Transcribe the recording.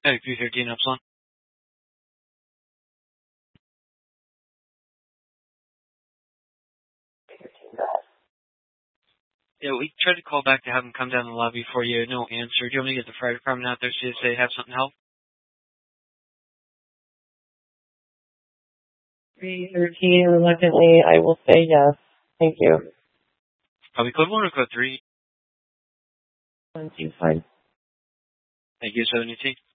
Hey, 313 Epsilon. Yeah, we tried to call back to have them come down the lobby for you. No answer. Do you want me to get the fire department out there so they have something to help? 313, reluctantly, I will say yes. Thank you. Probably code 1 or code 3? 1, 2, fine. Thank you, 718.